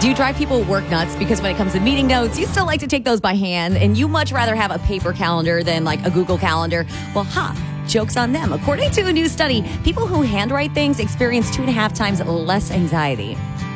Do you drive people work nuts because when it comes to meeting notes, you still like to take those by hand and you much rather have a paper calendar than like a Google Calendar? Well, joke's on them. According to a new study, people who handwrite things experience 2.5 times less anxiety.